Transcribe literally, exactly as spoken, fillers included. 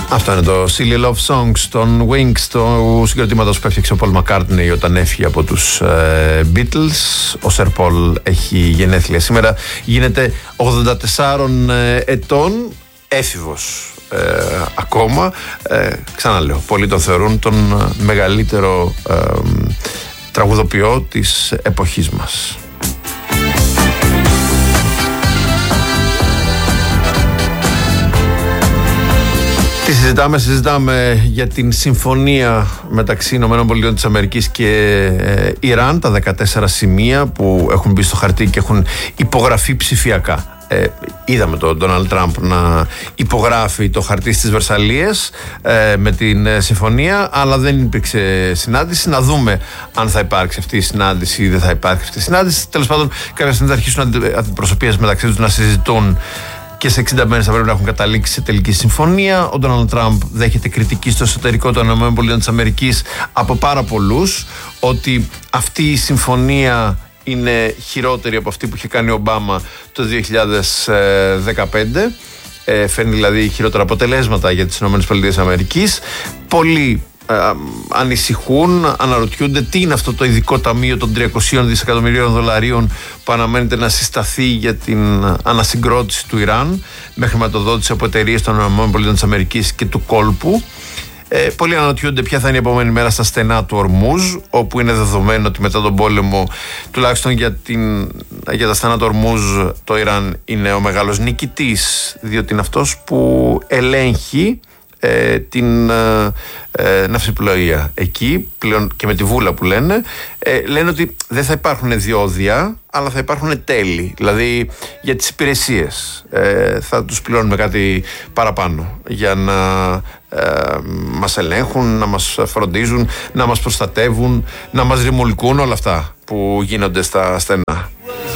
Αυτό είναι το Silly Love Songs των Wings, του συγκροτήματος που έφτιαξε ο Paul McCartney όταν έφυγε από τους ε, Beatles. Ο Sir Paul έχει γενέθλια σήμερα, γίνεται ογδόντα τεσσάρων ε, ετών, έφηβος ε, ακόμα. Ε, ξαναλέω, πολλοί τον θεωρούν τον μεγαλύτερο ε, τραγουδοποιό της εποχής μας. Τι συζητάμε, συζητάμε για την συμφωνία μεταξύ ΗΠΑ της Αμερικής και ε, Ιράν, τα δεκατέσσερα σημεία που έχουν μπει στο χαρτί και έχουν υπογραφεί ψηφιακά. Ε, είδαμε τον Ντόναλντ Τραμπ να υπογράφει το χαρτί στις Βερσαλλίες ε, με την ε, συμφωνία, αλλά δεν υπήρξε συνάντηση. Να δούμε αν θα υπάρξει αυτή η συνάντηση ή δεν θα υπάρξει αυτή η συνάντηση. Τέλος πάντων, κάποια στιγμή θα αρχίσουν αντιπροσωπείες μεταξύ τους να συζητούν και σε εξήντα μέρες θα πρέπει να έχουν καταλήξει σε τελική συμφωνία. Ο Ντόναλντ Τραμπ δέχεται κριτική στο εσωτερικό των ΗΠΑ από πάρα πολλούς, ότι αυτή η συμφωνία είναι χειρότερη από αυτή που είχε κάνει ο Ομπάμα το δύο χιλιάδες δεκαπέντε. Ε, φέρνει δηλαδή χειρότερα αποτελέσματα για τις ΗΠΑ. Πολλοί ε, ανησυχούν, αναρωτιούνται τι είναι αυτό το ειδικό ταμείο των τριακοσίων δισεκατομμυρίων δολαρίων που αναμένεται να συσταθεί για την ανασυγκρότηση του Ιράν με χρηματοδότηση από εταιρείες των ΗΠΑ και του κόλπου. Ε, πολλοί αναρωτιούνται ποια θα είναι η επόμενη μέρα στα στενά του Ορμούζ, όπου είναι δεδομένο ότι μετά τον πόλεμο, τουλάχιστον για, την, για τα στενά του Ορμούζ, το Ιράν είναι ο μεγάλος νικητής, διότι είναι αυτός που ελέγχει ε, την ε, ε, ναυσιπλοεία εκεί, πλέον και με τη βούλα που λένε. Ε, λένε ότι δεν θα υπάρχουν διόδια, αλλά θα υπάρχουν τέλη, δηλαδή για τις υπηρεσίες. Ε, θα τους πληρώνουμε κάτι παραπάνω για να ε, μας ελέγχουν, να μας φροντίζουν, να μας προστατεύουν, να μας ρημουλκούν, όλα αυτά που γίνονται στα στενά.